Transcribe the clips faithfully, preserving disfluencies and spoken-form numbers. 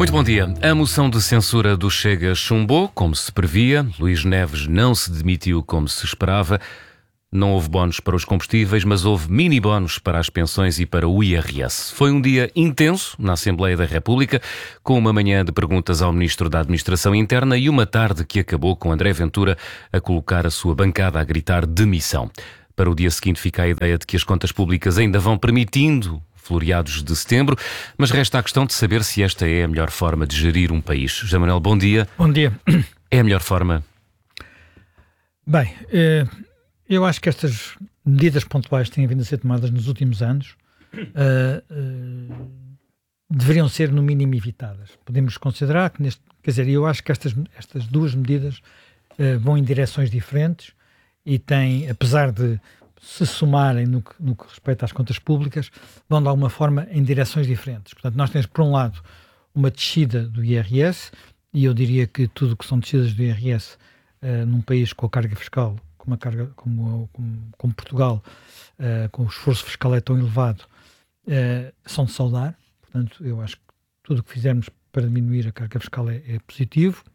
Muito bom dia. A moção de censura do Chega chumbou, como se previa. Luís Neves não se demitiu como se esperava. Não houve bónus para os combustíveis, mas houve mini-bónus para as pensões e para o I R S. Foi um dia intenso na Assembleia da República, com uma manhã de perguntas ao Ministro da Administração Interna e uma tarde que acabou com André Ventura a colocar a sua bancada a gritar demissão. Para o dia seguinte fica a ideia de que as contas públicas ainda vão permitindo floreados de setembro, mas resta a questão de saber se esta é a melhor forma de gerir um país. José Manuel, bom dia. Bom dia. É a melhor forma? Bem, eu acho que estas medidas pontuais que têm vindo a ser tomadas nos últimos anos uh, uh, deveriam ser no mínimo evitadas. Podemos considerar que, neste, quer dizer, eu acho que estas, estas duas medidas uh, vão em direções diferentes e têm, apesar de se somarem no que, no que respeita às contas públicas, vão de alguma forma em direções diferentes. Portanto, nós temos, por um lado, uma descida do I R S, e eu diria que tudo que são descidas do I R S uh, num país com a carga fiscal, com uma carga como, como, como Portugal, uh, com o esforço fiscal é tão elevado, uh, são de saudar. Portanto, eu acho que tudo o que fizermos para diminuir a carga fiscal é, é positivo.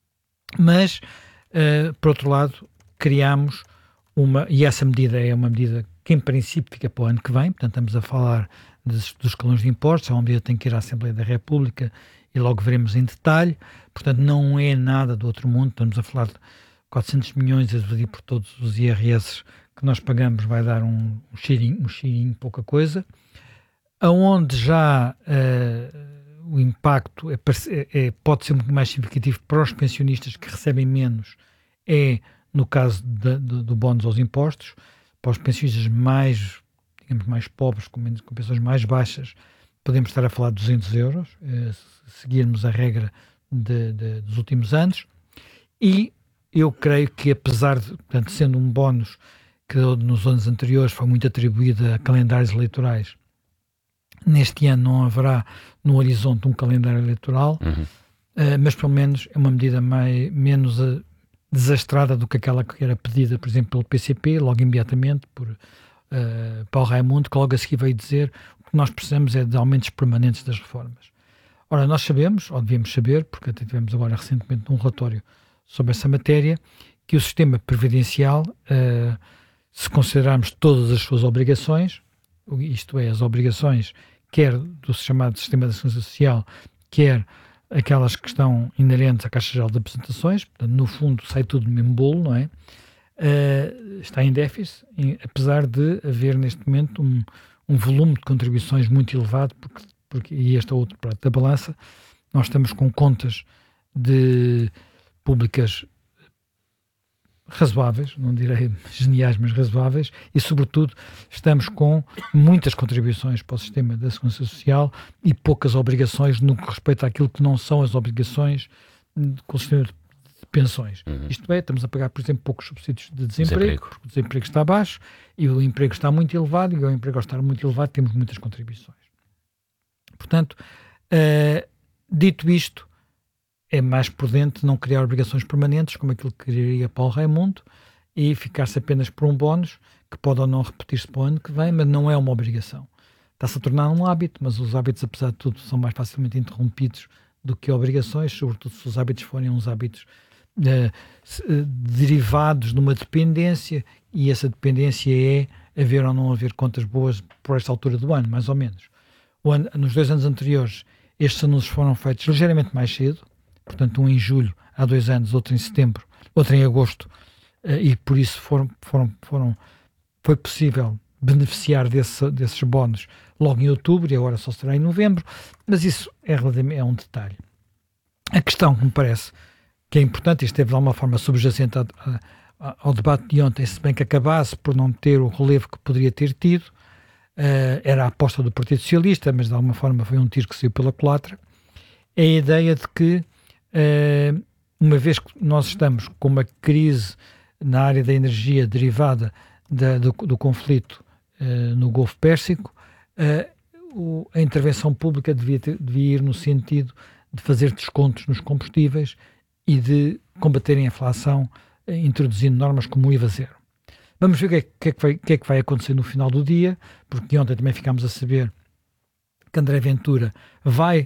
Mas, uh, por outro lado, criamos uma, e essa medida é uma medida que em princípio fica para o ano que vem, portanto estamos a falar dos, dos escalões de impostos, é uma medida que tem que ir à Assembleia da República e logo veremos em detalhe, portanto não é nada do outro mundo, estamos a falar de quatrocentos milhões a dividir por todos os I R S que nós pagamos, vai dar um, um cheirinho, um cheirinho, pouca coisa, aonde já uh, o impacto é, é, pode ser muito mais significativo para os pensionistas que recebem menos, é no caso de, de, do bónus aos impostos, para os pensionistas mais, digamos, mais pobres, com, menos, com pensões mais baixas, podemos estar a falar de duzentos euros, eh, se seguirmos a regra de, de, dos últimos anos, e eu creio que apesar de, portanto, sendo um bónus que nos anos anteriores foi muito atribuído a calendários eleitorais, neste ano não haverá no horizonte um calendário eleitoral, uhum. eh, mas pelo menos é uma medida mais, menos a, desastrada do que aquela que era pedida, por exemplo, pelo P C P, logo imediatamente, por uh, Paulo Raimundo, que logo a seguir veio dizer o que nós precisamos é de aumentos permanentes das reformas. Ora, nós sabemos, ou devíamos saber, porque até tivemos agora recentemente um relatório sobre essa matéria, que o sistema previdencial, uh, se considerarmos todas as suas obrigações, isto é, as obrigações quer do chamado Sistema de Segurança Social, quer aquelas que estão inerentes à Caixa Geral de Apresentações, portanto, no fundo sai tudo no mesmo bolo, não é? Uh, está em déficit, em, apesar de haver neste momento um, um volume de contribuições muito elevado, porque, porque, e este é outro prato da balança, nós estamos com contas de públicas razoáveis, não direi geniais, mas razoáveis, e sobretudo estamos com muitas contribuições para o sistema da Segurança Social e poucas obrigações no que respeita àquilo que não são as obrigações com o sistema de pensões. Uhum. Isto é, estamos a pagar, por exemplo, poucos subsídios de desemprego, desemprego, porque o desemprego está baixo e o emprego está muito elevado, e o emprego ao estar muito elevado temos muitas contribuições. Portanto, uh, dito isto, é mais prudente não criar obrigações permanentes, como aquilo que queria Paulo Raimundo, e ficar-se apenas por um bónus, que pode ou não repetir-se para o ano que vem, mas não é uma obrigação. Está-se a tornar um hábito, mas os hábitos, apesar de tudo, são mais facilmente interrompidos do que obrigações, sobretudo se os hábitos forem uns hábitos uh, derivados de uma dependência, e essa dependência é haver ou não haver contas boas por esta altura do ano, mais ou menos. O ano, nos dois anos anteriores, estes anúncios foram feitos ligeiramente mais cedo, portanto um em julho há dois anos, outro em setembro, outro em agosto, uh, e por isso foram, foram, foram, foi possível beneficiar desse, desses bónus logo em outubro, e agora só será em novembro, mas isso é, é um detalhe. A questão que me parece que é importante, e esteve de alguma forma subjacente a, a, ao debate de ontem, se bem que acabasse por não ter o relevo que poderia ter tido, uh, era a aposta do Partido Socialista, mas de alguma forma foi um tiro que saiu pela culatra, é a ideia de que Uh, uma vez que nós estamos com uma crise na área da energia derivada da, do, do conflito uh, no Golfo Pérsico, uh, o, a intervenção pública devia, ter, devia ir no sentido de fazer descontos nos combustíveis e de combater a inflação, uh, introduzindo normas como o I V A zero. Vamos ver o que, é, que, é que, vai, que é que vai acontecer no final do dia, porque ontem também ficámos a saber que André Ventura vai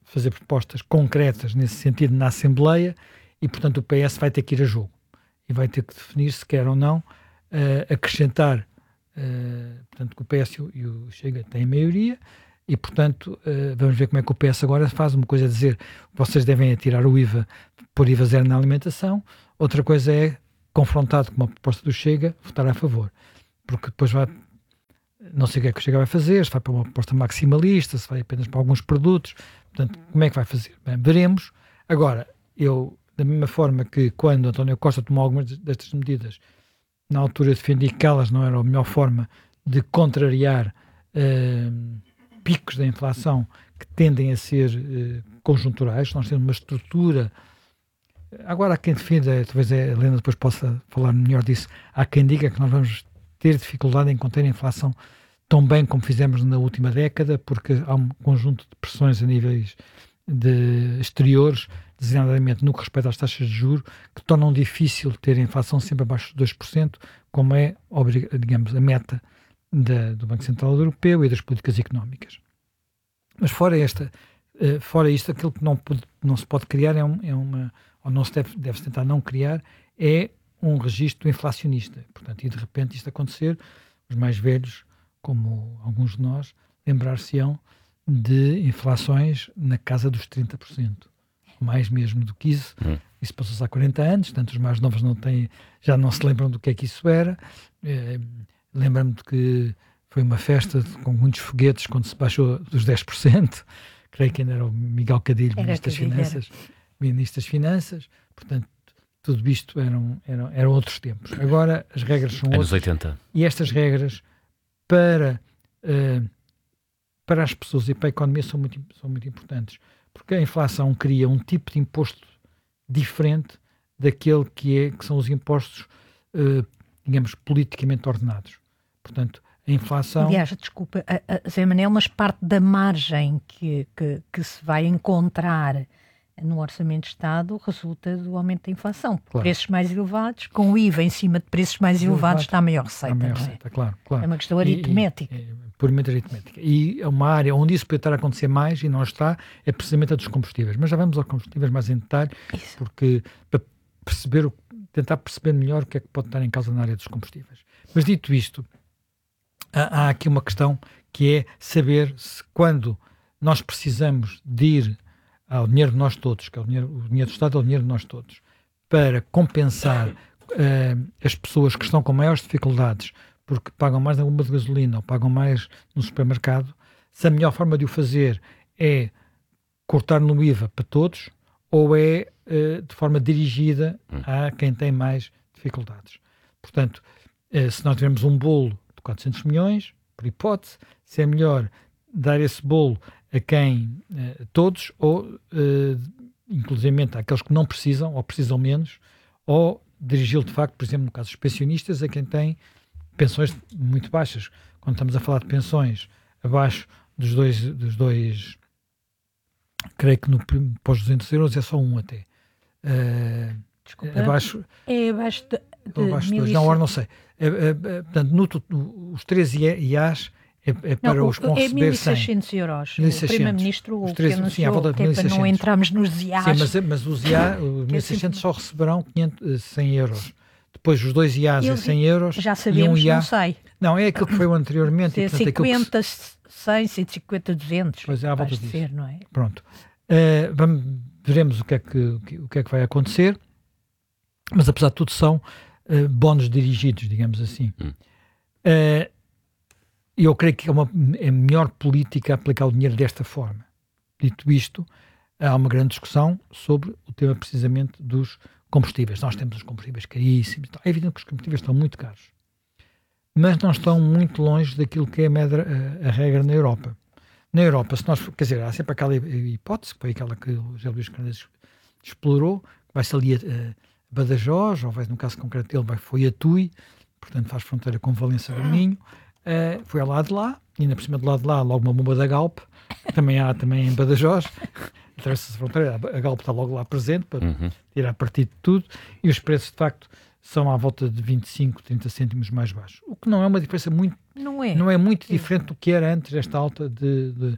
fazer propostas concretas nesse sentido na Assembleia e, portanto, o P S vai ter que ir a jogo e vai ter que definir se quer ou não uh, acrescentar, uh, portanto, que o P S e o, e o Chega têm maioria e, portanto, uh, vamos ver como é que o P S agora faz. Uma coisa é dizer vocês devem tirar o I V A, pôr I V A zero na alimentação, outra coisa é, confrontado com uma proposta do Chega, votar a favor, porque depois vai, não sei o que é que o Chega vai fazer, se vai para uma proposta maximalista, se vai apenas para alguns produtos, portanto, como é que vai fazer? Bem, veremos. Agora, eu, da mesma forma que quando António Costa tomou algumas destas medidas, na altura defendi que elas não eram a melhor forma de contrariar uh, picos da inflação que tendem a ser uh, conjunturais. Nós temos uma estrutura. Agora há quem defenda, talvez a Helena depois possa falar melhor disso, há quem diga que nós vamos ter dificuldade em conter a inflação tão bem como fizemos na última década, porque há um conjunto de pressões a níveis de exteriores, designadamente no que respeita às taxas de juros, que tornam difícil ter a inflação sempre abaixo de dois por cento, como é, digamos, a meta da, do Banco Central Europeu e das políticas económicas. Mas fora esta, fora isto, aquilo que não, pode, não se pode criar é, um, é uma, ou não se deve, deve tentar não criar, é um registro inflacionista. Portanto, e de repente isto acontecer, os mais velhos, como alguns de nós, lembrar-se-ão de inflações na casa dos trinta por cento. Mais mesmo do que isso. Hum. Isso passou-se há quarenta anos, tanto os mais novos não têm, já não se lembram do que é que isso era. Eh, Lembro-me de que foi uma festa com muitos foguetes quando se baixou dos dez por cento. Creio que ainda era o Miguel Cadilho, era Ministro das Finanças. Ministro das Finanças. Portanto, tudo isto eram, eram, eram outros tempos. Agora as regras são outras. Anos outras. oitenta. E estas regras para, uh, para as pessoas e para a economia são muito, são muito importantes. Porque a inflação cria um tipo de imposto diferente daquele que, é, que são os impostos, uh, digamos, politicamente ordenados. Portanto, a inflação... Aliás, desculpa, a, a, Zé Manel, mas parte da margem que, que, que se vai encontrar no Orçamento de Estado resulta do aumento da inflação. Claro. Preços mais elevados, com o I V A em cima de preços mais elevados, elevado, está a maior receita. A maior receita, é? Claro, claro. É uma questão aritmética. E, e, é, puramente aritmética. E é uma área onde isso pode estar a acontecer mais, e não está, é precisamente a dos combustíveis. Mas já vamos aos combustíveis mais em detalhe, isso. Porque para perceber, tentar perceber melhor o que é que pode estar em causa na área dos combustíveis. Mas dito isto, há, há aqui uma questão que é saber se quando nós precisamos de ir ao dinheiro de nós todos, que é o dinheiro, o dinheiro do Estado é o dinheiro de nós todos, para compensar uh, as pessoas que estão com maiores dificuldades porque pagam mais na bomba de gasolina ou pagam mais no supermercado, se a melhor forma de o fazer é cortar no I V A para todos ou é uh, de forma dirigida a quem tem mais dificuldades. Portanto, uh, se nós tivermos um bolo de quatrocentos milhões, por hipótese, se é melhor dar esse bolo a quem, uh, todos, ou uh, inclusivamente àqueles que não precisam, ou precisam menos, ou dirigi-lo de facto, por exemplo, no caso dos pensionistas, a quem tem pensões muito baixas. Quando estamos a falar de pensões abaixo dos dois, dos dois creio que no, pós duzentos euros é só um até. Uh, Desculpa, abaixo, é abaixo de, de abaixo de dois, não, agora não sei. É, é, é, portanto, no, no, os três I As é, é para não, os que vão é receber mil e seiscentos euros. mil e seiscentos. O Primeiro-Ministro os três, que anunciou, sim, à volta de que é para não entrarmos nos I As. Sim, mas, mas os I A, os mil e seiscentos só receberão quinhentos, cem euros. Depois os dois I As é cem euros. Já sabemos, e um I A, não sei. Não, é aquilo que foi o anteriormente. É cinquenta, cem, cento e cinquenta, duzentos. Pois é, à volta disso. Ser, não é? Pronto. Uh, vamos, veremos o que, é que, o que é que vai acontecer. Mas apesar de tudo são uh, bónus dirigidos, digamos assim. Hum. Uh, eu creio que é, uma, é melhor política aplicar o dinheiro desta forma. Dito isto, há uma grande discussão sobre o tema precisamente dos combustíveis. Nós temos os combustíveis caríssimos. É evidente que os combustíveis estão muito caros. Mas não estão muito longe daquilo que é a, medra, a, a regra na Europa. Na Europa, se nós, quer dizer, há sempre aquela hipótese, que foi aquela que o José Luís Carneiro explorou, vai-se ali a, a Badajoz, ou vai, no caso concreto dele, vai, foi a Tui, portanto faz fronteira com Valença do Minho, uh, foi ao lado de lá, e ainda por cima do lado de lá, logo uma bomba da Galp, também há também em Badajoz, atravessa-se a fronteira, a Galp está logo lá presente, para uhum. tirar partido de tudo, e os preços de facto são à volta de vinte e cinco, trinta cêntimos mais baixos, o que não é uma diferença muito, não é, não é muito diferente do que era antes desta alta de, de,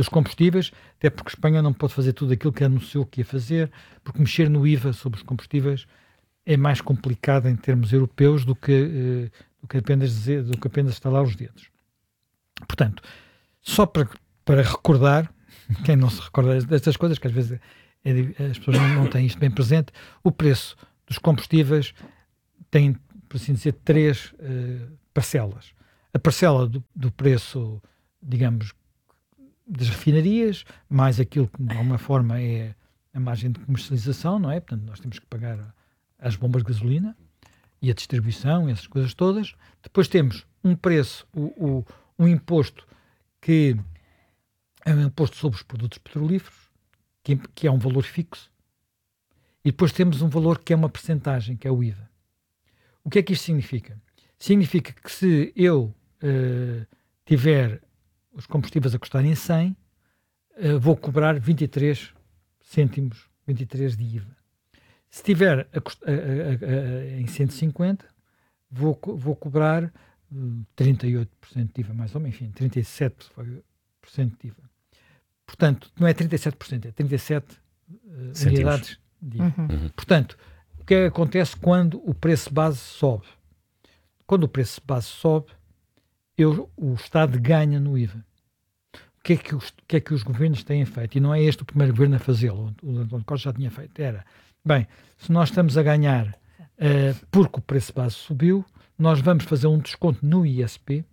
dos combustíveis, até porque a Espanha não pode fazer tudo aquilo que anunciou que ia fazer, porque mexer no I V A sobre os combustíveis é mais complicado em termos europeus do que, uh, do que, apenas, dizer, do que apenas estalar os dedos. Portanto, só para, para recordar, quem não se recorda destas coisas, que às vezes é, as pessoas não, não têm isto bem presente, o preço dos combustíveis tem, por assim dizer, três uh, parcelas. A parcela do, do preço, digamos, das refinarias, mais aquilo que de alguma forma é a margem de comercialização, não é? Portanto, nós temos que pagar as bombas de gasolina e a distribuição, essas coisas todas. Depois temos um preço, o, o, um imposto que é um imposto sobre os produtos petrolíferos, que, que é um valor fixo, e depois temos um valor que é uma percentagem, que é o I V A. O que é que isto significa? Significa que se eu uh, tiver os combustíveis a custarem cem, uh, vou cobrar vinte e três cêntimos, vinte e três de I V A. Se tiver a, a, a, a, em cento e cinquenta, vou, vou cobrar uh, trinta e oito por cento de I V A, mais ou menos, enfim, trinta e sete por cento de I V A. Portanto, não é trinta e sete por cento, é trinta e sete uh, unidades de I V A. Uhum. Portanto, o que é que acontece quando o preço base sobe? Quando o preço base sobe, eu, o Estado ganha no I V A. O que, é que os, o que é que os governos têm feito? E não é este o primeiro governo a fazê-lo, o António Costa já tinha feito. Era, bem, se nós estamos a ganhar uh, porque o preço base subiu, nós vamos fazer um desconto no I S P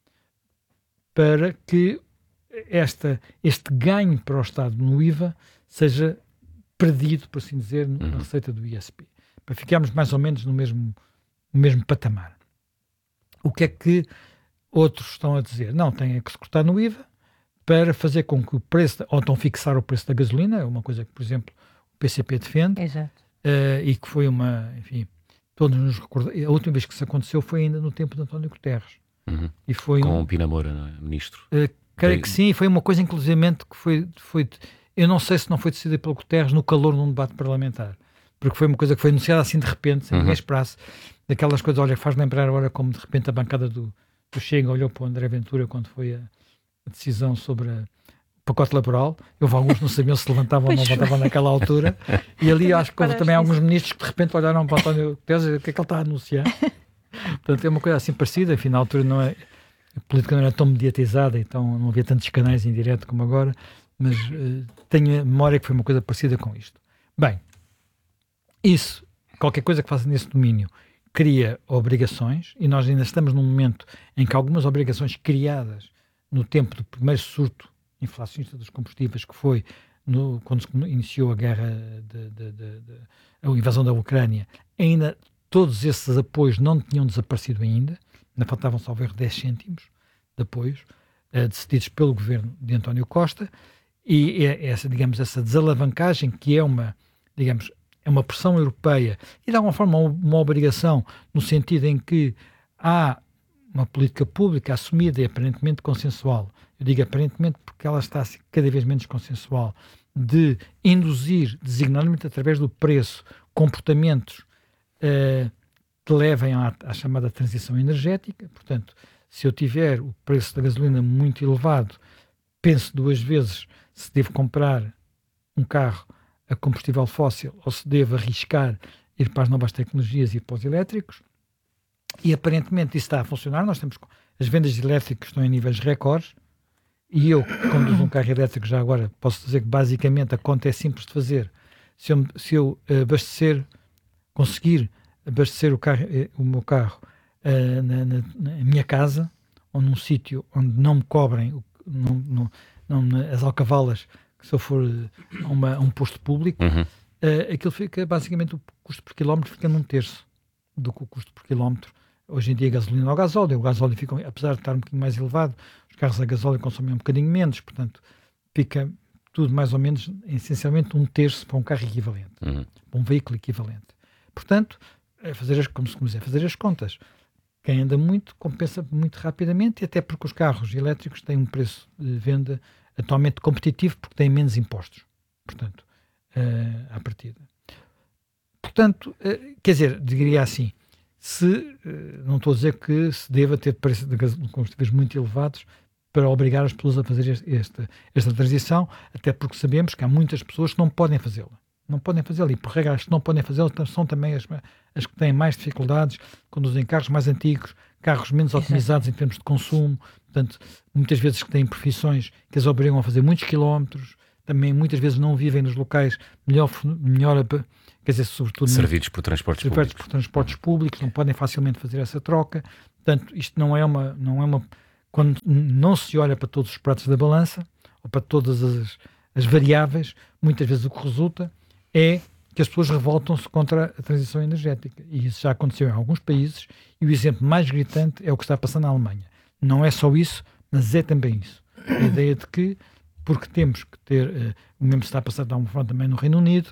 para que esta, este ganho para o Estado no I V A seja perdido, por assim dizer, na receita do I S P. Para ficarmos mais ou menos no mesmo, no mesmo patamar. O que é que outros estão a dizer? Não, tem que se cortar no I V A para fazer com que o preço, ou então fixar o preço da gasolina, é uma coisa que, por exemplo, o P C P defende. Exato. Uh, e que foi uma, enfim, todos nos recordamos. A última vez que isso aconteceu foi ainda no tempo de António Guterres. Uhum. E foi com um, o Pina Moura, não é? Ministro. Uh, creio que sim, foi uma coisa inclusivamente que foi, foi, eu não sei se não foi decidida pelo Guterres no calor de um debate parlamentar, porque foi uma coisa que foi anunciada assim de repente, sem ninguém esperasse, daquelas coisas, olha, faz lembrar agora como de repente a bancada do, do Chega olhou para o André Ventura quando foi a, a decisão sobre a, o pacote laboral. Houve alguns que não sabiam se levantavam ou não levantavam naquela altura, e ali acho que houve também alguns ministros que de repente olharam para o António Guterres e o que é que ele está a anunciar. Portanto, é uma coisa assim parecida, enfim, na altura não é, a política não era tão mediatizada, então não havia tantos canais em direto como agora, mas uh, tenho a memória que foi uma coisa parecida com isto. Bem, isso, qualquer coisa que faça nesse domínio, cria obrigações, e nós ainda estamos num momento em que algumas obrigações criadas no tempo do primeiro surto inflacionista dos combustíveis, que foi no, quando se iniciou a guerra, de, de, de, de, a invasão da Ucrânia, ainda todos esses apoios não tinham desaparecido ainda, ainda faltavam só ver dez cêntimos de apoios, uh, decididos pelo governo de António Costa, e é essa, digamos, essa desalavancagem que é uma, digamos, é uma pressão europeia e de alguma forma uma, uma obrigação, no sentido em que há uma política pública assumida e aparentemente consensual, eu digo aparentemente porque ela está cada vez menos consensual, de induzir, designadamente através do preço, comportamentos uh, que levem à, à chamada transição energética. Portanto, se eu tiver o preço da gasolina muito elevado, penso duas vezes se devo comprar um carro a combustível fóssil ou se devo arriscar ir para as novas tecnologias e para os elétricos. E aparentemente isso está a funcionar. Nós temos as vendas de elétricos estão em níveis recordes, e eu, que conduzo um carro elétrico já agora, posso dizer que basicamente a conta é simples de fazer. Se eu, se eu abastecer, conseguir abastecer o, carro, o meu carro uh, na, na, na minha casa, ou num sítio onde não me cobrem não, não, não, as alcavalas, que se eu for a, uma, a um posto público, uhum. uh, aquilo fica, basicamente, o custo por quilómetro fica num terço do que o custo por quilómetro. Hoje em dia a gasolina ou gasóleo, o gasóleo fica, apesar de estar um bocadinho mais elevado, os carros a gasóleo consomem um bocadinho menos, portanto fica tudo mais ou menos, essencialmente um terço para um carro equivalente, uhum. para um veículo equivalente. Portanto, é fazer as, como se dizer, fazer as contas. Quem anda muito compensa muito rapidamente, e até porque os carros elétricos têm um preço de venda atualmente competitivo porque têm menos impostos, portanto, uh, à partida. Portanto, uh, quer dizer, diria assim, se, uh, não estou a dizer que se deva ter preços de combustíveis muito elevados para obrigar as pessoas a fazer este, esta, esta transição, até porque sabemos que há muitas pessoas que não podem fazê-la. Não podem fazê-la, e por regra as que não podem fazê-la são também as, as que têm mais dificuldades, conduzem carros mais antigos, carros menos otimizados em termos de consumo, portanto, muitas vezes que têm profissões que as obrigam a fazer muitos quilómetros, também muitas vezes não vivem nos locais melhor, melhor quer dizer, sobretudo servidos por transportes servidos públicos. por transportes públicos, não podem facilmente fazer essa troca. Portanto, isto não é uma, não é uma, quando não se olha para todos os pratos da balança, ou para todas as, as variáveis, muitas vezes o que resulta é que as pessoas revoltam-se contra a transição energética. E isso já aconteceu em alguns países, e o exemplo mais gritante é o que está passando na Alemanha. Não é só isso, mas é também isso. A ideia de que, porque temos que ter, uh, o mesmo está a passar de alguma forma também no Reino Unido,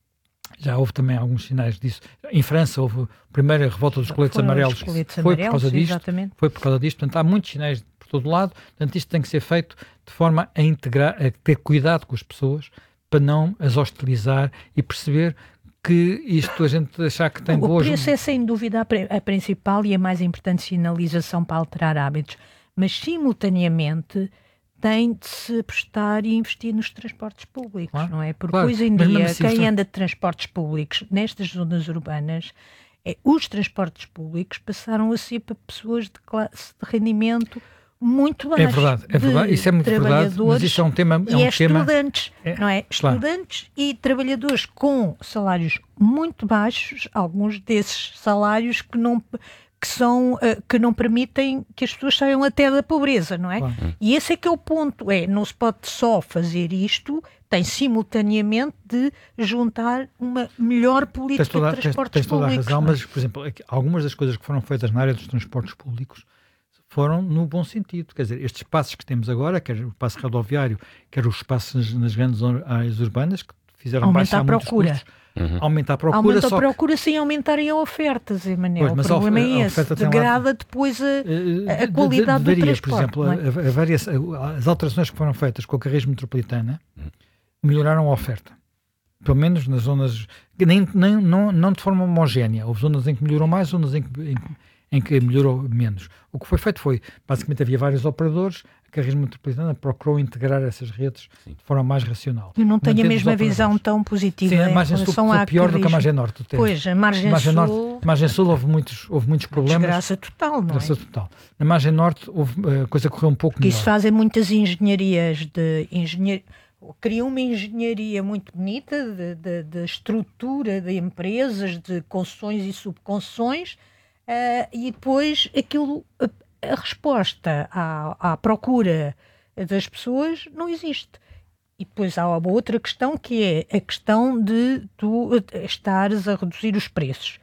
já houve também alguns sinais disso. Em França houve a primeira revolta dos coletes Foram amarelos, coletes foi por causa disto, exatamente. foi por causa disto. Portanto, há muitos sinais por todo lado, portanto isto tem que ser feito de forma a integrar, a ter cuidado com as pessoas, para não as hostilizar e perceber que isto a gente achar que tem o boas... O preço é sem dúvida a, a principal e a mais importante sinalização para alterar hábitos, mas simultaneamente tem de se apostar e investir nos transportes públicos, claro, não é? Porque claro. hoje em Mas, dia assim, quem está... anda de transportes públicos nestas zonas urbanas, é, os transportes públicos passaram a ser para pessoas de classe de rendimento muito baixo. É verdade, é verdade, isso é muito verdade, mas isso é um tema... É e um é tema... estudantes, é, não é? Claro. Estudantes e trabalhadores com salários muito baixos, alguns desses salários que não, que são, uh, que não permitem que as pessoas saiam até da pobreza, não é? Claro. E esse é que é o ponto, é, não se pode só fazer isto, tem simultaneamente de juntar uma melhor política toda, de transportes tens, tens toda públicos. a razão, mas, por exemplo, aqui, algumas das coisas que foram feitas na área dos transportes públicos foram no bom sentido. Quer dizer, estes passos que temos agora, quer o passo rodoviário, quer os passos nas grandes áreas urbanas, que fizeram Aumenta baixar a procura. muitos custos, uhum. Aumenta a procura. Aumenta a só procura que... sem aumentarem a oferta, Zé Manel. Pois, mas o problema a, é a esse. tem Degrada lá... depois a, a, a de, qualidade de, de, de, do varia, transporte. por exemplo, é? a, a variação, as alterações que foram feitas com a Carris Metropolitana uhum. melhoraram a oferta. Pelo menos nas zonas, nem, nem, não, não de forma homogénea. Houve zonas em que melhorou mais, zonas em que, em, em que melhorou menos. O que foi feito foi, basicamente havia vários operadores, a Carris Metropolitana procurou integrar essas redes Sim. de forma mais racional. Eu não tenho a mesma visão tão positiva. Sim, a margem sul foi pior do que a margem norte. Pois, a margem, a margem sul... Norte, a margem sul houve muitos, houve muitos problemas. Desgraça total, não Desgraça é? total. Na margem norte houve, a coisa correu um pouco Porque melhor. isso fazem muitas engenharias de engenharia. Criam uma engenharia muito bonita de, de, de estrutura de empresas, de concessões e subconcessões, uh, e depois aquilo, a, a resposta à, à procura das pessoas não existe. E depois há uma outra questão, que é a questão de tu estares a reduzir os preços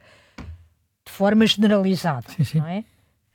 de forma generalizada. Sim, sim. Não é?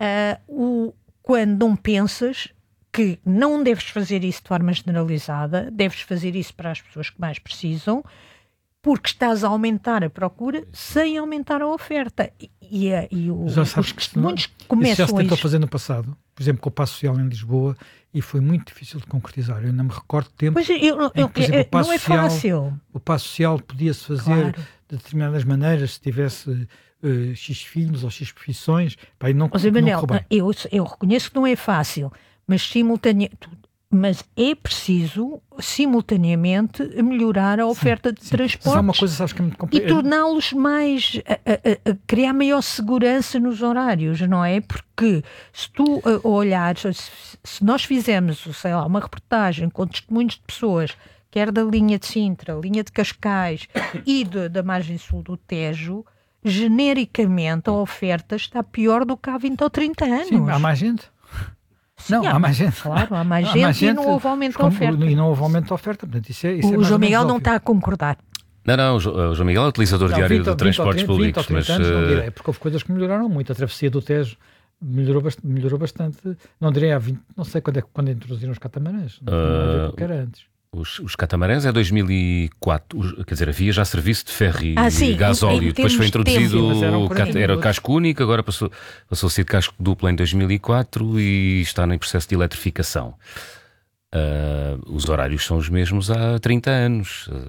Uh, o, quando não pensas que não deves fazer isso de forma generalizada, deves fazer isso para as pessoas que mais precisam, porque estás a aumentar a procura sem aumentar a oferta. E, e, e o, já sabes os que testemunhos isso começam já se tentou a... fazer no passado, por exemplo, com o Passo Social em Lisboa, e foi muito difícil de concretizar. Eu não me recordo de tempo. Pois eu, eu, em que, por exemplo, é, o passo não é social, fácil. O Passo Social podia-se fazer Claro. de determinadas maneiras, se tivesse uh, X filhos ou X profissões. Pá, e não, José não Manel, correu bem. eu, eu reconheço que não é fácil, mas simultaneamente... Mas é preciso, simultaneamente, melhorar a oferta sim, de sim. transportes. Mas há uma coisa, sabes, que é muito complicado. E torná-los mais... A, a, a, criar maior segurança nos horários, não é? Porque se tu a, olhares, se, se nós fizermos, sei lá, uma reportagem com testemunhos de pessoas, quer da linha de Sintra, linha de Cascais e de, da margem sul do Tejo, genericamente a oferta está pior do que há vinte ou trinta anos. Sim, há mais gente. Sim, não, há, há mais gente. Claro, há mais, há gente, mais gente e não houve aumento da oferta. E não houve aumento da oferta. Portanto, isso é, isso o é mais João Miguel óbvio. não está a concordar. Não, não, o João Miguel é utilizador não, diário vinte, de transportes vinte, vinte, públicos. vinte, mas, anos, não uh... direi, porque houve coisas que melhoraram muito. A travessia do Tejo melhorou, bast melhorou bastante. Não direi há vinte, não sei quando é quando introduziram os catamarãs. Não tem nada a ver com o que era antes. Os, os catamarãs é dois mil e quatro, os, quer dizer, havia já serviço de ferro e ah, sim, gasóleo, depois foi introduzido, tempo, cat, era casco único, agora passou, passou a ser de casco duplo em dois mil e quatro e está em processo de eletrificação. Uh, os horários são os mesmos há trinta anos. Uh,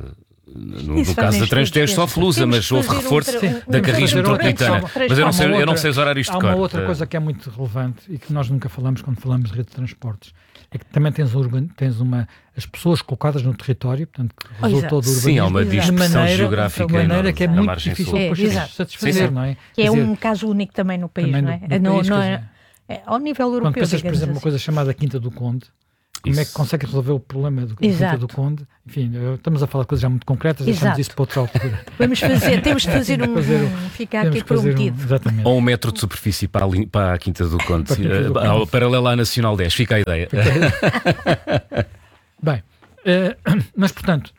no, no caso da Transtejo só Flusa, mas houve reforço outra, um, da Carris Metropolitana. Mas eu não, sei, outra, eu não sei os horários de cor. Há uma outra coisa que é muito relevante e que nós nunca falamos quando falamos de rede de transportes, é que também tens, urban, tens uma, as pessoas colocadas no território, portanto, que resultou do urbanismo. Sim, há uma dispersão maneira, geográfica de maneira que é muito difícil é, depois é, satisfazer, sim, sim. não é? Que é dizer, um caso único também no país, também não é? No, no não, país, não é, é, ao nível europeu, quando pensas, por exemplo, assim. uma coisa chamada Quinta do Conde, como isso. é que consegue resolver o problema do Quinta do Conde? Enfim, estamos a falar de coisas já muito concretas, deixamos isso para outra altura. Vamos fazer, temos de fazer um, fazer um ficar aqui prometido. Um, exatamente. Ou um metro de superfície para a, para a Quinta do Conde, uh, paralela à Nacional dez, fica a ideia. Fica a ideia. Bem, uh, mas portanto,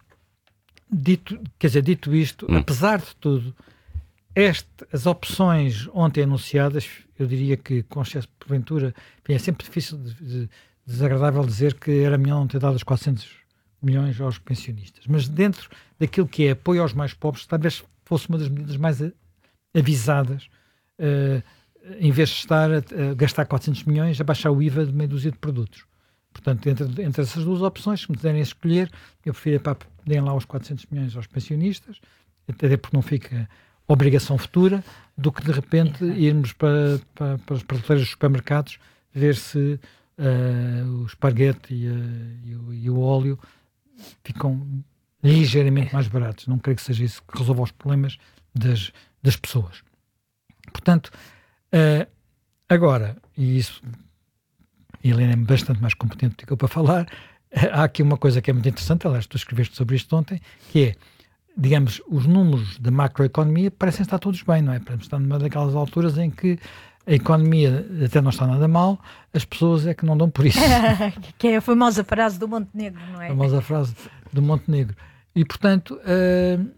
dito, quer dizer, dito isto, hum. apesar de tudo, este, as opções ontem anunciadas, eu diria que com excesso de porventura, é sempre difícil, de, de, desagradável dizer que era melhor não ter dado os quatrocentos milhões aos pensionistas, mas dentro daquilo que é apoio aos mais pobres, talvez fosse uma das medidas mais avisadas, uh, em vez de estar a, a gastar quatrocentos milhões, a baixar o I V A de meia dúzia de produtos. Portanto, entre, entre essas duas opções, se me puderem escolher, eu prefiro para deem lá os quatrocentos milhões aos pensionistas, até porque não fica obrigação futura, do que de repente irmos para, para, para os prateleiros dos supermercados ver se uh, o esparguete e, uh, e, o, e o óleo ficam ligeiramente mais baratos. Não creio que seja isso que resolva os problemas das, das pessoas. Portanto, uh, agora, e isso a Helena é bastante mais competente do que eu para falar, há aqui uma coisa que é muito interessante, aliás, tu escreveste sobre isto ontem, que é, digamos, os números da macroeconomia parecem estar todos bem, não é? Parecem estar numa daquelas alturas em que a economia até não está nada mal, as pessoas é que não dão por isso. Que é a famosa frase do Montenegro, não é? A famosa frase do Montenegro. E, portanto, uh,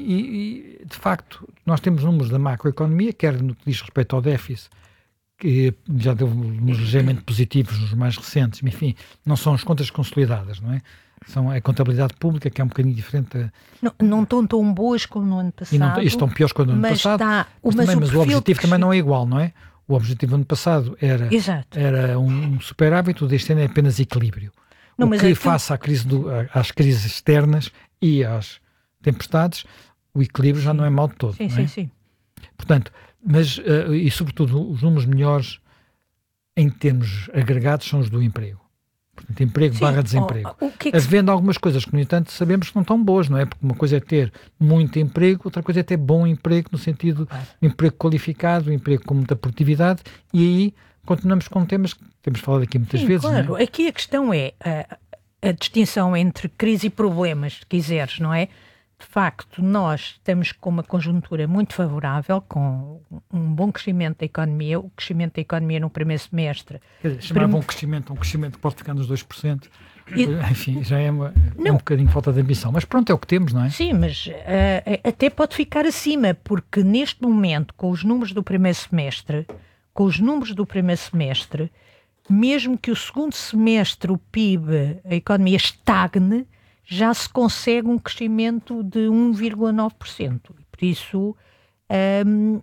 e, e, de facto, nós temos números da macroeconomia, quer no que diz respeito ao déficit, que já deu números ligeiramente positivos nos mais recentes, mas, enfim, não são as contas consolidadas, não é? São a contabilidade pública, que é um bocadinho diferente. Da... Não, não estão tão boas como no ano passado. E, não, e estão piores como no ano passado. Está, mas, mas, também, o, mas o objetivo também não é igual, não é? O objetivo do ano passado era, era um superávit, o deste ano é apenas equilíbrio. Não, o mas que, é face à crise do, às crises externas e às tempestades, o equilíbrio já não é mau de todo. Sim, não sim, é? sim. Portanto, mas, uh, e sobretudo, os números melhores em termos agregados são os do emprego. Portanto, emprego Sim, barra desemprego. Oh, que é que... Havendo algumas coisas que, no entanto, sabemos que não estão boas, não é? Porque uma coisa é ter muito emprego, outra coisa é ter bom emprego, no sentido ah. emprego qualificado, emprego com muita produtividade, e aí continuamos com temas que temos falado aqui muitas Sim, vezes. Claro, não é? Aqui a questão é a, a distinção entre crise e problemas, se quiseres, não é? De facto, nós estamos com uma conjuntura muito favorável, com um bom crescimento da economia. O crescimento da economia no primeiro semestre... Quer dizer, chamar bom crescimento, um crescimento que pode ficar nos dois por cento, e... enfim, já é, uma, é um bocadinho falta de ambição. Mas pronto, é o que temos, não é? Sim, mas uh, até pode ficar acima, porque neste momento, com os números do primeiro semestre, com os números do primeiro semestre, mesmo que o segundo semestre o P I B, a economia estagne, já se consegue um crescimento de um vírgula nove por cento. Por isso, um,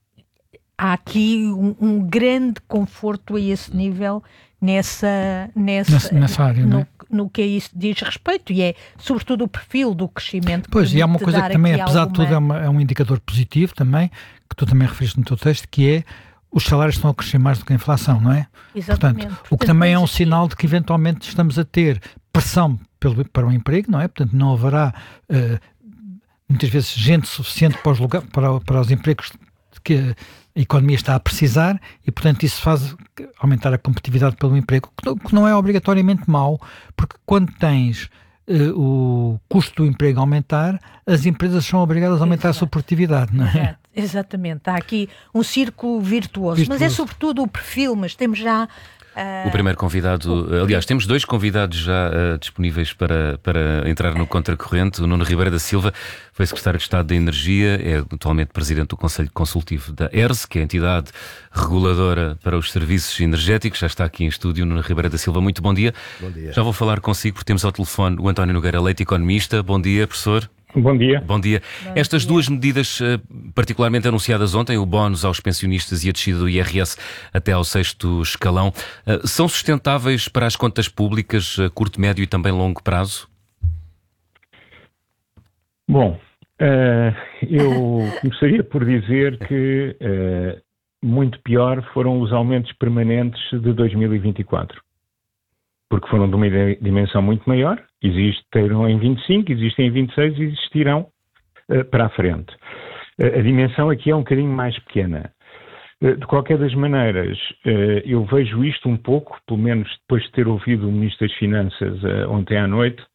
há aqui um, um grande conforto a esse nível, nessa, nessa, nessa, nessa área, no, não é? no que a isso diz respeito, e é sobretudo o perfil do crescimento. Pois, e há uma coisa que também, apesar alguma... de tudo, é, uma, é um indicador positivo também, que tu também referiste no teu texto, que é os salários estão a crescer mais do que a inflação, não é? Exatamente. Portanto, o que também é um sinal de que eventualmente estamos a ter pressão pelo, para o emprego, não é? Portanto, não haverá uh, muitas vezes gente suficiente para os, lugar, para, para os empregos que a economia está a precisar e, portanto, isso faz aumentar a competitividade pelo emprego, que não é obrigatoriamente mau, porque quando tens uh, o custo do emprego aumentar, as empresas são obrigadas a aumentar Exato. a sua produtividade, não é? Exato. Exatamente, há aqui um círculo virtuoso, virtuoso, mas é sobretudo o perfil, mas temos já... Uh... O primeiro convidado, aliás, temos dois convidados já uh, disponíveis para, para entrar no Contracorrente. O Nuno Ribeiro da Silva foi Secretário de Estado da Energia, é atualmente Presidente do Conselho Consultivo da E R S, que é a entidade reguladora para os serviços energéticos. Já está aqui em estúdio o Nuno Ribeiro da Silva. Muito bom dia. Bom dia. Já vou falar consigo porque temos ao telefone o António Nogueira Leite, economista. Bom dia, professor. Bom dia. Bom dia. Bom Estas dia. duas medidas particularmente anunciadas ontem, o bónus aos pensionistas e a descida do I R S até ao sexto escalão, são sustentáveis para as contas públicas a curto, médio e também longo prazo? Bom, uh, eu começaria por dizer que uh, muito pior foram os aumentos permanentes de dois mil e vinte e quatro. Porque foram de uma dimensão muito maior, existiram em vinte e cinco, existem em vinte e seis e existirão uh, para a frente. Uh, a dimensão aqui é um bocadinho mais pequena. Uh, de qualquer das maneiras, uh, eu vejo isto um pouco, pelo menos depois de ter ouvido o Ministro das Finanças uh, ontem à noite,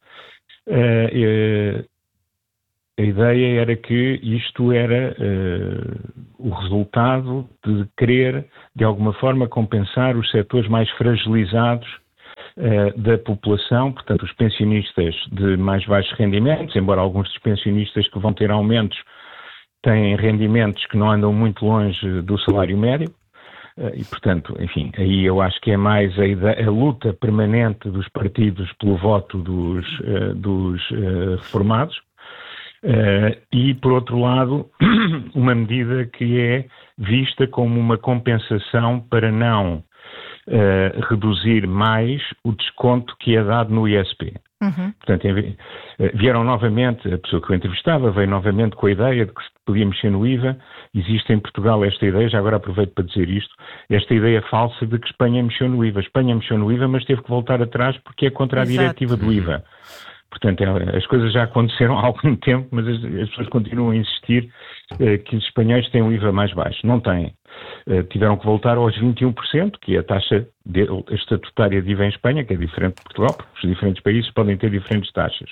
uh, uh, a ideia era que isto era uh, o resultado de querer, de alguma forma, compensar os setores mais fragilizados uh, da população, portanto, os pensionistas de mais baixos rendimentos, embora alguns dos pensionistas que vão ter aumentos têm rendimentos que não andam muito longe do salário médio, uh, e, portanto, enfim, aí eu acho que é mais a, ideia, a luta permanente dos partidos pelo voto dos, uh, dos uh, reformados. Uh, e, por outro lado, uma medida que é vista como uma compensação para não uh, reduzir mais o desconto que é dado no I S P. Uhum. Portanto, vieram novamente, a pessoa que eu entrevistava veio novamente com a ideia de que se podia mexer no I V A. Existe em Portugal esta ideia, já agora aproveito para dizer isto, esta ideia falsa de que Espanha mexeu no I V A. Espanha mexeu no I V A, mas teve que voltar atrás porque é contra a Exato. diretiva do I V A. Portanto, as coisas já aconteceram há algum tempo, mas as, as pessoas continuam a insistir eh, que os espanhóis têm um I V A mais baixo. Não têm. Eh, tiveram que voltar aos vinte e um por cento, que é a taxa de, a estatutária de I V A em Espanha, que é diferente de Portugal, porque os diferentes países podem ter diferentes taxas.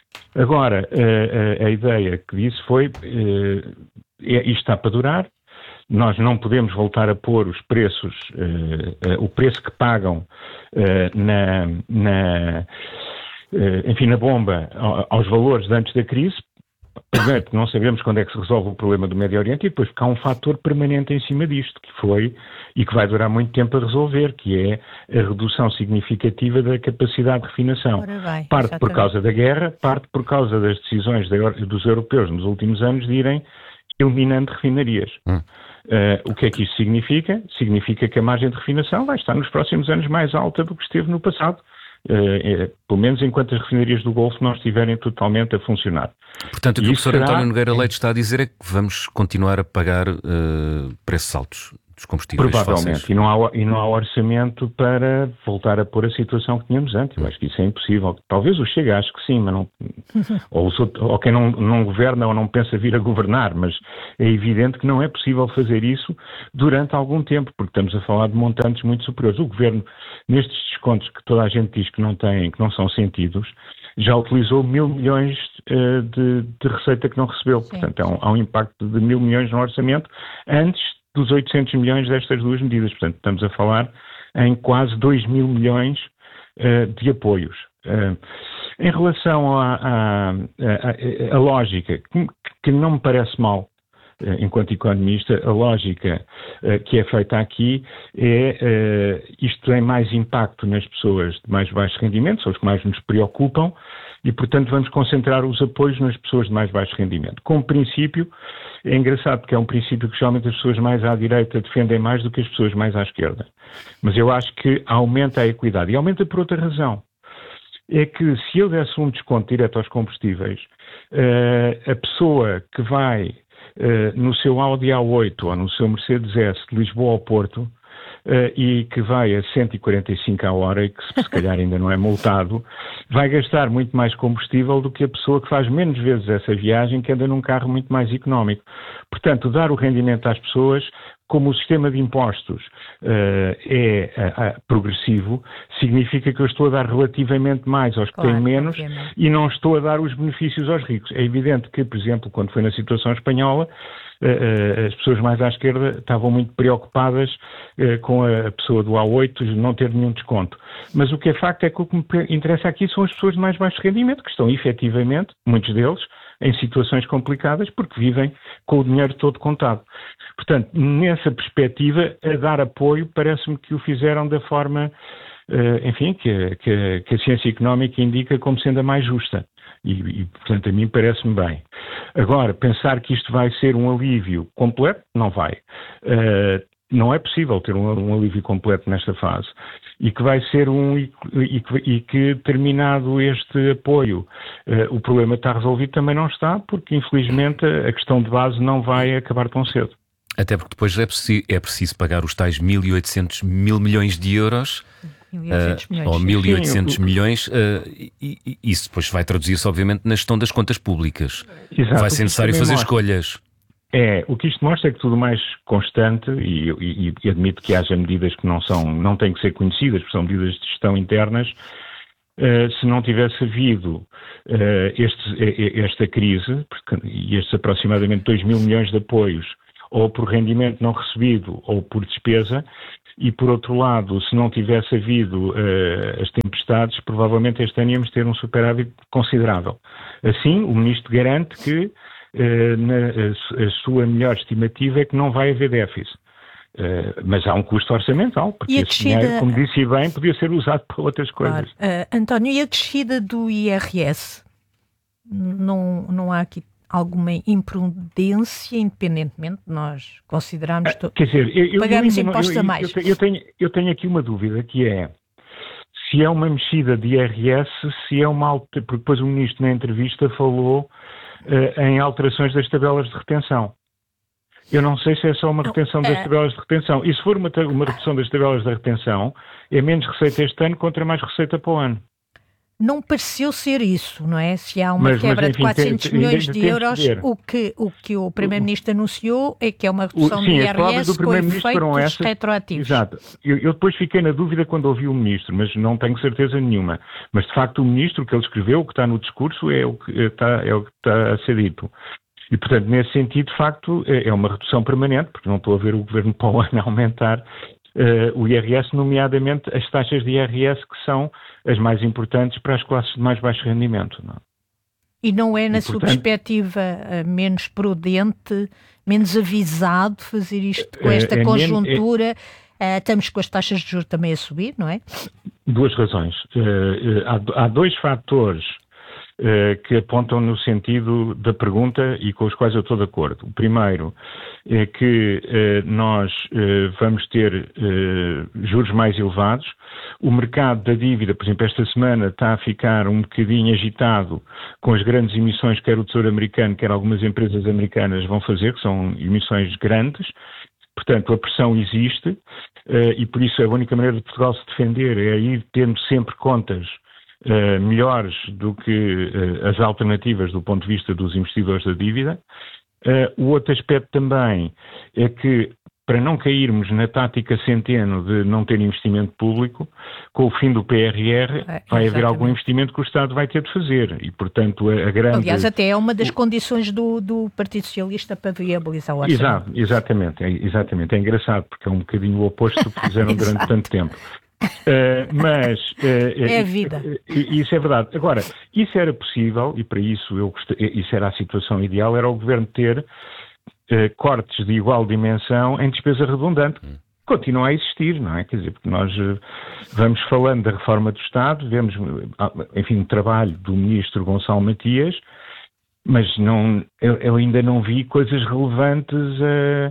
Agora, eh, a, a ideia que disse foi, eh, isto está para durar, nós não podemos voltar a pôr os preços, eh, eh, o preço que pagam eh, na... na enfim, na bomba, aos valores de antes da crise. Primeiro, não sabemos quando é que se resolve o problema do Médio Oriente e depois porque há um fator permanente em cima disto, que foi, e que vai durar muito tempo a resolver, que é a redução significativa da capacidade de refinação. Vai, parte exatamente. por causa da guerra, parte por causa das decisões dos europeus nos últimos anos de irem eliminando refinarias. Hum. Uh, o que é que isso significa? Significa que a margem de refinação vai estar nos próximos anos mais alta do que esteve no passado. Uh, uh, pelo menos enquanto as refinarias do Golfo não estiverem totalmente a funcionar. Portanto, o que o professor será... António Nogueira Leite está a dizer é que vamos continuar a pagar uh, preços altos dos combustíveis Provavelmente, fósseis. e não, há, e não há orçamento para voltar a pôr a situação que tínhamos antes. Eu acho que isso é impossível. Talvez o Chega, acho que sim, mas não, ou, os outros, ou quem não, não governa ou não pensa vir a governar, mas é evidente que não é possível fazer isso durante algum tempo, porque estamos a falar de montantes muito superiores. O governo, nestes descontos que toda a gente diz que não têm, que não são sentidos, já utilizou mil milhões uh, de, de receita que não recebeu. Sim. Portanto, há um, há um impacto de mil milhões no orçamento antes dos oitocentos milhões destas duas medidas. Portanto, estamos a falar em quase dois mil milhões uh, de apoios. Uh, em relação à a, a, a, a lógica, que, que não me parece mal, uh, enquanto economista, a lógica uh, que é feita aqui é, uh, isto tem mais impacto nas pessoas de mais baixos rendimentos, são os que mais nos preocupam, e, portanto, vamos concentrar os apoios nas pessoas de mais baixo rendimento. Como princípio, é engraçado porque é um princípio que geralmente as pessoas mais à direita defendem mais do que as pessoas mais à esquerda. Mas eu acho que aumenta a equidade. E aumenta por outra razão. É que se eu desse um desconto direto aos combustíveis, uh, a pessoa que vai uh, no seu Audi A oito ou no seu Mercedes S de Lisboa ao Porto, Uh, e que vai a cento e quarenta e cinco a hora e que se, se calhar ainda não é multado, vai gastar muito mais combustível do que a pessoa que faz menos vezes essa viagem, que anda num carro muito mais económico. Portanto, dar o rendimento às pessoas, como o sistema de impostos uh, é uh, uh, progressivo, significa que eu estou a dar relativamente mais aos que claro, têm menos obviamente. E não estou a dar os benefícios aos ricos. É evidente que, por exemplo, quando foi na situação espanhola, Uh, as pessoas mais à esquerda estavam muito preocupadas uh, com a pessoa do A oito não ter nenhum desconto. Mas o que é facto é que o que me interessa aqui são as pessoas de mais baixo rendimento, que estão efetivamente, muitos deles, em situações complicadas porque vivem com o dinheiro todo contado. Portanto, nessa perspectiva, a dar apoio, parece-me que o fizeram da forma, uh, enfim, que, que, que a ciência económica indica como sendo a mais justa. E, e, portanto, a mim parece-me bem. Agora, pensar que isto vai ser um alívio completo, não vai. Uh, não é possível ter um, um alívio completo nesta fase. E que vai ser um. E, e, e que, terminado este apoio, uh, o problema está resolvido, também não está, porque infelizmente a questão de base não vai acabar tão cedo. Até porque depois é preciso, é preciso pagar os tais mil e oitocentos mil milhões de euros. mil e oitocentos milhões. Uh, ou mil e oitocentos Sim, milhões, uh, e, e isso depois vai traduzir-se, obviamente, na gestão das contas públicas. Exato, vai ser necessário fazer mostra. escolhas. É, o que isto mostra é que tudo mais constante, e, e, e admito que haja medidas que não são, não têm que ser conhecidas, porque são medidas de gestão internas. Uh, se não tivesse havido uh, este, esta crise, porque, e estes aproximadamente dois mil milhões de apoios, ou por rendimento não recebido, ou por despesa, e por outro lado, se não tivesse havido uh, as tempestades, provavelmente este ano íamos ter um superávit considerável. Assim, o Ministro garante que Uh, na, a, a sua melhor estimativa é que não vai haver déficit. Uh, mas há um custo orçamental, porque esse descida... dinheiro, como disse bem, podia ser usado para outras coisas. Claro. Uh, António, e a descida do I R S? Não, não há aqui alguma imprudência, independentemente de nós considerarmos... Uh, quer dizer, eu, pagamos eu, eu, impostos eu, a mais. Eu, eu, tenho, eu tenho aqui uma dúvida, que é se é uma mexida de I R S, se é uma... Porque depois o Ministro na entrevista falou Uh, em alterações das tabelas de retenção. Eu não sei se é só uma retenção das tabelas de retenção. E se for uma, uma redução das tabelas de retenção, é menos receita este ano contra mais receita para o ano. Não pareceu ser isso, não é? Se há uma mas, quebra mas, enfim, de quatrocentos milhões de, de euros, de o que, o que o Primeiro-Ministro anunciou é que é uma redução o, sim, do I R S com efeitos retroativos. Exato. Eu, eu depois fiquei na dúvida quando ouvi o Ministro, mas não tenho certeza nenhuma. Mas, de facto, o Ministro, o que ele escreveu, o que está no discurso, é o que está, é o que está a ser dito. E, portanto, nesse sentido, de facto, é uma redução permanente, porque não estou a ver o Governo para o ano aumentar uh, o I R S, nomeadamente as taxas de I R S que são as mais importantes para as classes de mais baixo rendimento. Não? E não é, na e, sua portanto, perspectiva, menos prudente, menos avisado fazer isto com esta é, é conjuntura? É, é, estamos com as taxas de juros também a subir, não é? Duas razões. Uh, há, há dois fatores Uh, que apontam no sentido da pergunta e com os quais eu estou de acordo. O primeiro é que uh, nós uh, vamos ter uh, juros mais elevados. O mercado da dívida, por exemplo, esta semana está a ficar um bocadinho agitado com as grandes emissões, quer o Tesouro Americano, quer algumas empresas americanas vão fazer, que são emissões grandes. Portanto, a pressão existe uh, e por isso a única maneira de Portugal se defender é ir tendo sempre contas Uh, melhores do que uh, as alternativas do ponto de vista dos investidores da dívida. Uh, o outro aspecto também é que, para não cairmos na tática Centeno de não ter investimento público, com o fim do P R R é, vai haver algum investimento que o Estado vai ter de fazer e, portanto, a, a grande... Aliás, até é uma das condições do, do Partido Socialista para viabilizar o orçamento. Exato, exatamente, é, exatamente. É engraçado, porque é um bocadinho o oposto do que fizeram durante tanto tempo. Uh, mas uh, é a vida. Uh, isso é verdade. Agora, isso era possível e para isso eu gostei, isso era a situação ideal, era o Governo ter uh, cortes de igual dimensão em despesa redundante. Continua a existir, não é? Quer dizer, porque nós uh, vamos falando da reforma do Estado, vemos, enfim, o trabalho do Ministro Gonçalo Matias, mas não, eu, eu ainda não vi coisas relevantes uh,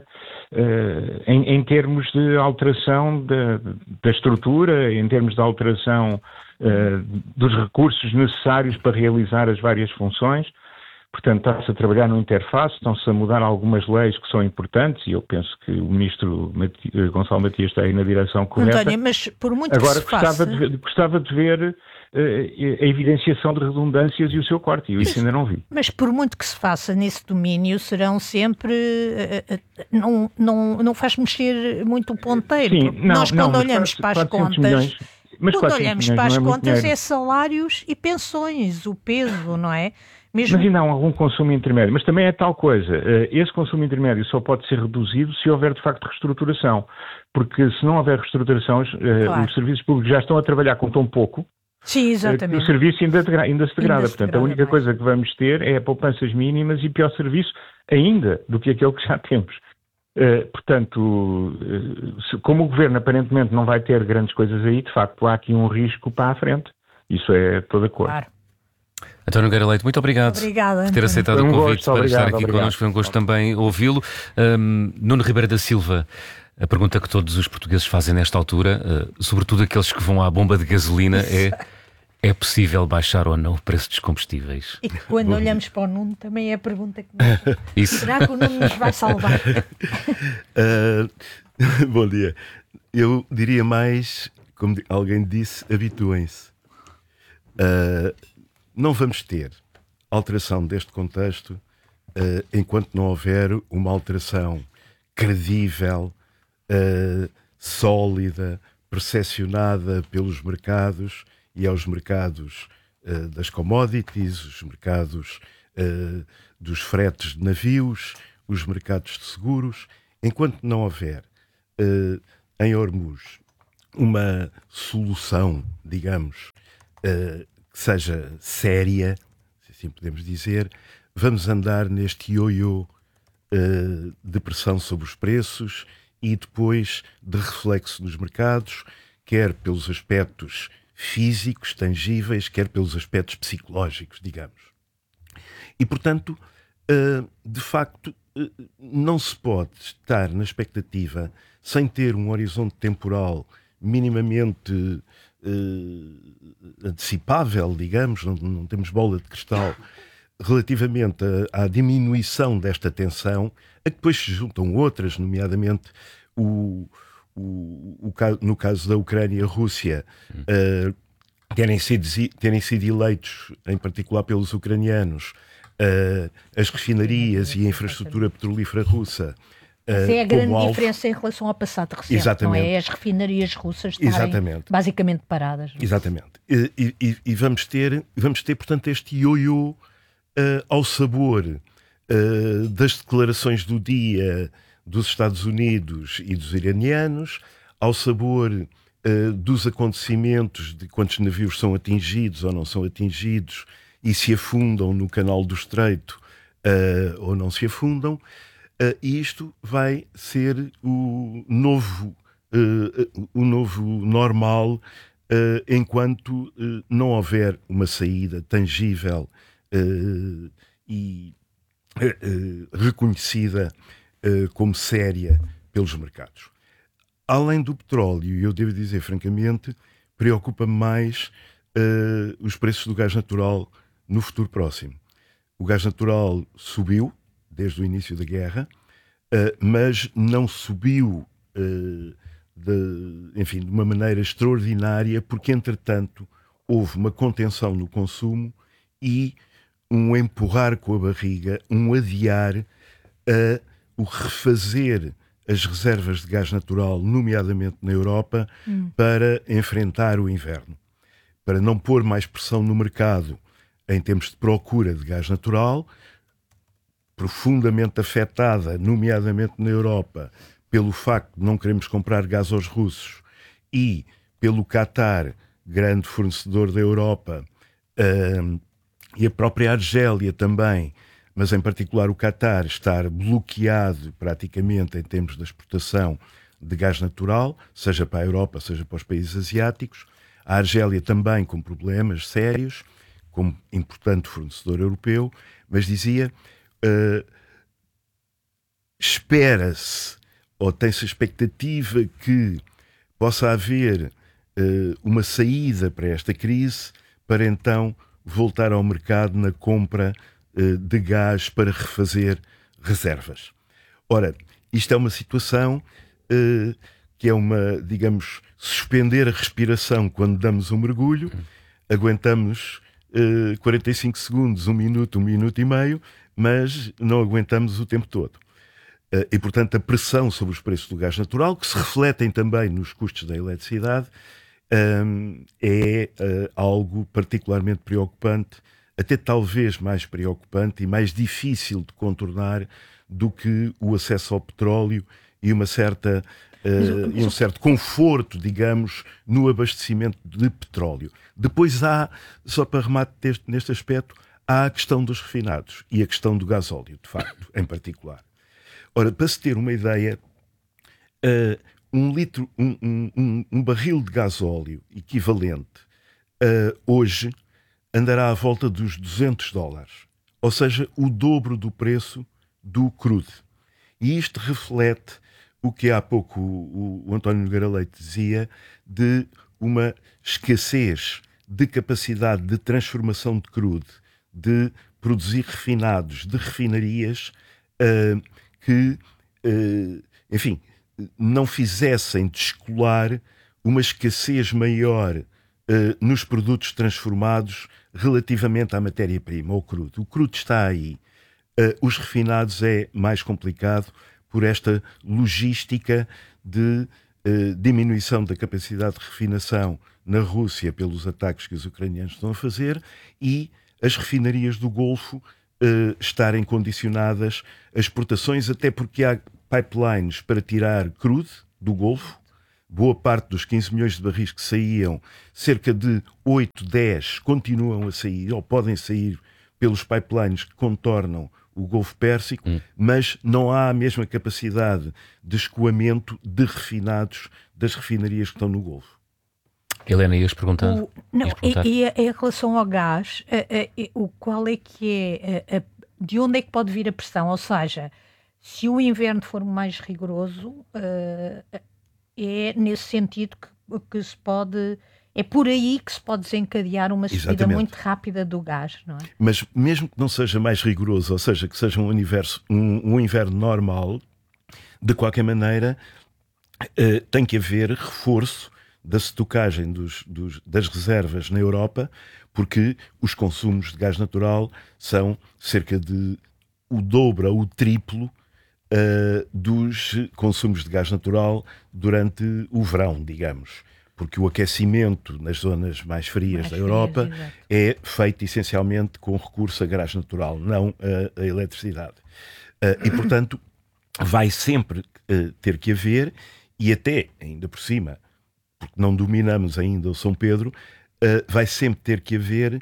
uh, em, em termos de alteração da, da estrutura, em termos de alteração uh, dos recursos necessários para realizar as várias funções. Portanto, está-se a trabalhar no interface, estão-se a mudar algumas leis que são importantes e eu penso que o Ministro Mati- Gonçalo Matias está aí na direção correta. António, mas por muito Agora, que se gostava, faça... de ver, gostava de ver a evidenciação de redundâncias e o seu corte, e eu isso ainda não vi. Mas por muito que se faça nesse domínio, serão sempre... Não, não, não faz mexer muito o ponteiro. Sim, não, nós não, quando olhamos para as contas... Milhões, mas quando olhamos para as é contas é salários e pensões, o peso, não é? Mesmo... Mas ainda há algum consumo intermédio. Mas também é tal coisa. Esse consumo intermédio só pode ser reduzido se houver, de facto, reestruturação. Porque se não houver reestruturação, claro, os serviços públicos já estão a trabalhar com tão pouco. Sim, exatamente. O serviço ainda, ainda se degrada. Ainda se Portanto, degrada a única mais. coisa que vamos ter é poupanças mínimas e pior serviço ainda do que aquele que já temos. Uh, portanto, uh, se, como o Governo aparentemente não vai ter grandes coisas aí, de facto há aqui um risco para a frente. Isso é estou de acordo. Claro. António Nogueira Leite, muito obrigado Obrigada, por ter António. aceitado um o convite gosto, para obrigado, estar aqui obrigado. connosco. Foi um gosto também ouvi-lo. Um, Nuno Ribeiro da Silva, A pergunta que todos os portugueses fazem nesta altura, uh, sobretudo aqueles que vão à bomba de gasolina, é: é possível baixar ou não o preço dos combustíveis? E quando Bom, olhamos para o Nuno, também é a pergunta que nos... Isso. Será que o Nuno nos vai salvar? Uh, bom dia. Eu diria mais, como alguém disse, habituem-se. Uh, não vamos ter alteração deste contexto uh, enquanto não houver uma alteração credível, uh, sólida, percepcionada pelos mercados e aos mercados uh, das commodities, os mercados uh, dos fretes de navios, os mercados de seguros. Enquanto não houver uh, em Hormuz uma solução, digamos, uh, que seja séria, se assim podemos dizer, vamos andar neste ioiô uh, de pressão sobre os preços e depois de reflexo nos mercados, quer pelos aspectos físicos, tangíveis, quer pelos aspectos psicológicos, digamos. E, portanto, uh, de facto, uh, não se pode estar na expectativa, sem ter um horizonte temporal minimamente uh, antecipável, digamos, não, não temos bola de cristal, relativamente à, à diminuição desta tensão, a que depois se juntam outras, nomeadamente o, o, o, no caso da Ucrânia e a Rússia, uh, terem, sido, terem sido eleitos, em particular pelos ucranianos, uh, as refinarias e a infraestrutura petrolífera russa. Essa é a grande alvo... diferença em relação ao passado recente. Exatamente. Não é? As refinarias russas estarem Exatamente. basicamente paradas. Não? Exatamente. E, e, e vamos, ter, vamos ter, portanto, este ioiô uh, ao sabor uh, das declarações do dia dos Estados Unidos e dos iranianos, ao sabor uh, dos acontecimentos de quantos navios são atingidos ou não são atingidos e se afundam no canal do Estreito uh, ou não se afundam. Uh, e isto vai ser o novo, uh, o novo normal uh, enquanto uh, não houver uma saída tangível uh, e uh, reconhecida uh, como séria pelos mercados. Além do petróleo, eu devo dizer francamente, preocupa-me mais uh, os preços do gás natural no futuro próximo. O gás natural subiu desde o início da guerra, uh, mas não subiu uh, de, enfim, de uma maneira extraordinária, porque, entretanto, houve uma contenção no consumo e um empurrar com a barriga, um adiar a o refazer as reservas de gás natural, nomeadamente na Europa, hum. para enfrentar o inverno. Para não pôr mais pressão no mercado em termos de procura de gás natural, profundamente afetada, nomeadamente na Europa, pelo facto de não queremos comprar gás aos russos e pelo Qatar, grande fornecedor da Europa, uh, e a própria Argélia também, mas em particular o Qatar, estar bloqueado praticamente em termos da exportação de gás natural, seja para a Europa, seja para os países asiáticos. A Argélia também com problemas sérios, como importante fornecedor europeu, mas dizia... Uh, espera-se ou tem-se a expectativa que possa haver uh, uma saída para esta crise para então voltar ao mercado na compra uh, de gás para refazer reservas. Ora, isto é uma situação uh, que é uma, digamos, suspender a respiração quando damos um mergulho, aguentamos uh, quarenta e cinco segundos, um minuto, um minuto e meio, mas não aguentamos o tempo todo. Uh, e, portanto, a pressão sobre os preços do gás natural, que se refletem também nos custos da eletricidade, um, é uh, algo particularmente preocupante, até talvez mais preocupante e mais difícil de contornar do que o acesso ao petróleo e uma certa, uh, e um certo conforto, digamos, no abastecimento de petróleo. Depois há, só para remate deste, neste aspecto, há a questão dos refinados e a questão do gasóleo, de facto, em particular. Ora, para se ter uma ideia, uh, um, litro, um, um, um barril de gasóleo equivalente uh, hoje andará à volta dos duzentos dólares, ou seja, o dobro do preço do crudo. E isto reflete o que há pouco o, o António Nogueira Leite dizia de uma escassez de capacidade de transformação de crude, de produzir refinados, de refinarias uh, que, uh, enfim, não fizessem descolar uma escassez maior uh, nos produtos transformados relativamente à matéria-prima, ao crudo. O crudo está aí. Uh, os refinados é mais complicado por esta logística de uh, diminuição da capacidade de refinação na Rússia pelos ataques que os ucranianos estão a fazer e as refinarias do Golfo uh, estarem condicionadas a exportações, até porque há pipelines para tirar crude do Golfo. Boa parte dos quinze milhões de barris que saíam, cerca de oito, dez continuam a sair ou podem sair pelos pipelines que contornam o Golfo Pérsico, hum. mas não há a mesma capacidade de escoamento de refinados das refinarias que estão no Golfo. Helena, ias perguntando? O, não, ias perguntar? E, e em relação ao gás, a, a, o qual é que é, a, a, de onde é que pode vir a pressão? Ou seja, se o inverno for mais rigoroso, uh, é nesse sentido que, que se pode... É por aí que se pode desencadear uma subida Exatamente. Muito rápida do gás, não é? Mas mesmo que não seja mais rigoroso, ou seja, que seja um, universo, um, um inverno normal, de qualquer maneira, uh, tem que haver reforço da estocagem dos, dos, das reservas na Europa, porque os consumos de gás natural são cerca de o dobro ou o triplo uh, dos consumos de gás natural durante o verão, digamos. Porque o aquecimento nas zonas mais frias mais da Europa frias, é feito essencialmente com recurso a gás natural, não a, a eletricidade. Uh, e, portanto, vai sempre uh, ter que haver, e até, ainda por cima, porque não dominamos ainda o São Pedro, uh, vai sempre ter que haver uh,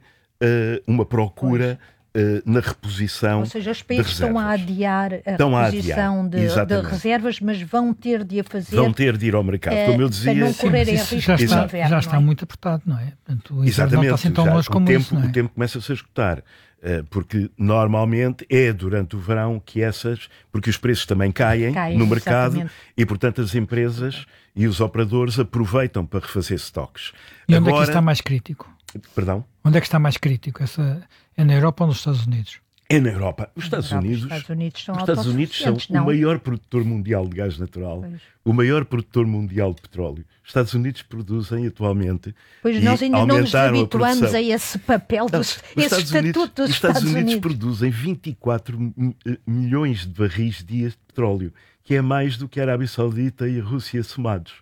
uma procura uh, na reposição. Ou seja, os países estão a adiar a estão reposição a adiar. De, de reservas, mas vão ter de a fazer. Vão ter de ir ao mercado, uh, como eu dizia. Para não correrem sim, já está, inverno, já está muito apertado, não é? Portanto, o Exatamente. Não está assim tão já, longe como o tempo, isso, não é? O tempo começa-se a esgotar. Porque normalmente é durante o verão que essas, porque os preços também caem Cai, no mercado exatamente. E, portanto, as empresas e os operadores aproveitam para refazer estoques. E onde Agora, é que está mais crítico? Perdão? Onde é que está mais crítico? Essa, é na Europa ou nos Estados Unidos? É na Europa. Os Estados Europa, Unidos, os Estados Unidos são, os Estados Unidos são não? o maior produtor mundial de gás natural, pois. O maior produtor mundial de petróleo. Os Estados Unidos produzem atualmente. Pois nós ainda não nos habituamos a, a esse papel, dos, não, esse estatuto Unidos, dos Os Estados, Estados Unidos, Unidos produzem vinte e quatro milhões de barris dia de petróleo, que é mais do que a Arábia Saudita e a Rússia somados.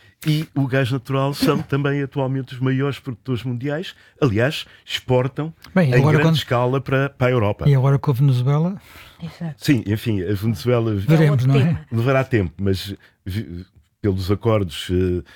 E o gás natural são também atualmente os maiores produtores mundiais. Aliás, exportam Bem, em grande quando... escala para, para a Europa. E agora com a Venezuela? Exato. Sim, enfim, a Venezuela Veremos, não é? levará tempo, mas pelos acordos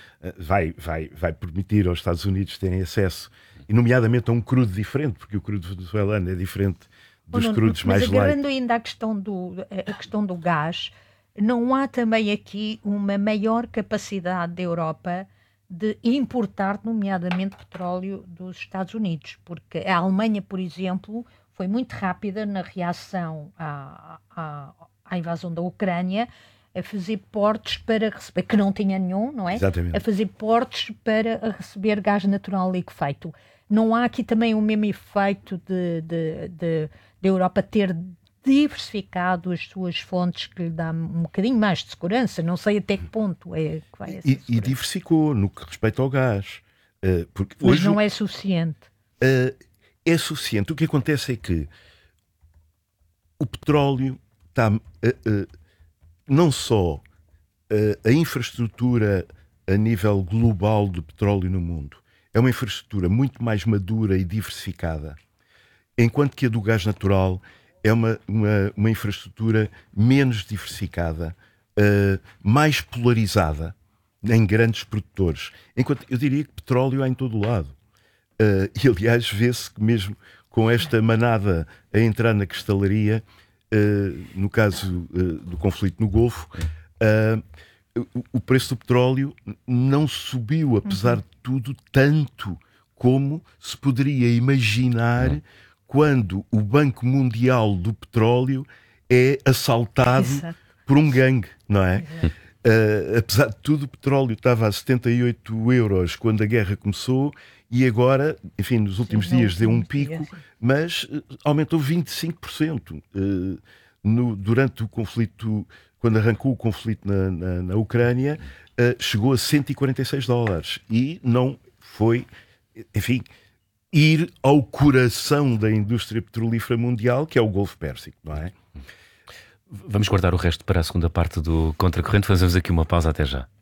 vai, vai, vai permitir aos Estados Unidos terem acesso, e nomeadamente a um crudo diferente, porque o crudo venezuelano é diferente dos não, crudos mais light. Mas agarrando ainda a questão do, a questão do gás, não há também aqui uma maior capacidade da Europa de importar, nomeadamente, petróleo dos Estados Unidos? Porque a Alemanha, por exemplo, foi muito rápida na reação à, à, à invasão da Ucrânia, a fazer portos para receber, que não tinha nenhum, não é? Exatamente. A fazer portos para receber gás natural liquefeito. Não há aqui também o mesmo efeito de, de, de, de Europa ter diversificado as suas fontes, que lhe dá um bocadinho mais de segurança? Não sei até que ponto é que vai essa e, e diversificou no que respeita ao gás. Uh, porque Mas hoje, não é suficiente. Uh, é suficiente. O que acontece é que o petróleo está... Uh, uh, não só uh, a infraestrutura a nível global do petróleo no mundo é uma infraestrutura muito mais madura e diversificada, enquanto que a do gás natural é uma, uma, uma infraestrutura menos diversificada, uh, mais polarizada em grandes produtores. Enquanto eu diria que petróleo há em todo o lado. Uh, e aliás vê-se que mesmo com esta manada a entrar na cristalaria, uh, no caso uh, do conflito no Golfo, uh, o, o preço do petróleo não subiu, apesar uhum. de tudo, tanto como se poderia imaginar uhum. quando o Banco Mundial do Petróleo é assaltado Exato. Por um gangue, não é? Uh, apesar de tudo, o petróleo estava a setenta e oito euros quando a guerra começou e agora, enfim, nos últimos Sim, dias deu um últimos pico, dias. mas uh, aumentou vinte e cinco por cento uh, no, durante o conflito, quando arrancou o conflito na, na, na Ucrânia, uh, chegou a cento e quarenta e seis dólares e não foi, enfim, ir ao coração da indústria petrolífera mundial, que é o Golfo Pérsico, não é? Vamos guardar o resto para a segunda parte do Contracorrente. Fazemos aqui uma pausa, até já.